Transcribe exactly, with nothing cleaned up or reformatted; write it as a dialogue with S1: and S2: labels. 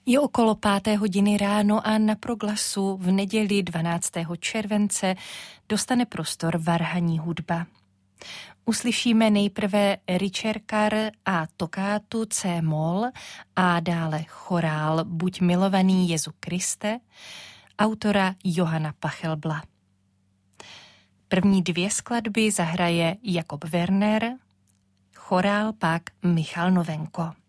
S1: Je okolo páté hodiny ráno a na Proglasu v neděli dvanáctého července dostane prostor varhanní hudba. Uslyšíme nejprve Ricercar a tokátu C-moll a dále chorál Buď milovaný Jezu Kriste, autora Johana Pachelbla. První dvě skladby zahraje Jakub Werner, chorál pak Michal Novenko.